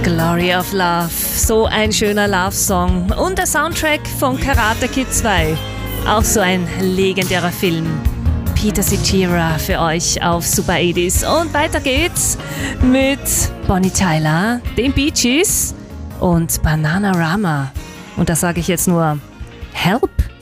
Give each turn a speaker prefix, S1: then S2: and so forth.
S1: Glory of Love, so ein schöner Love-Song. Und der Soundtrack von Karate Kid 2, auch so ein legendärer Film. Peter Cetera für euch auf Super 80s. Und weiter geht's mit Bonnie Tyler, den Bee Gees und Bananarama. Und da sage ich jetzt nur Help.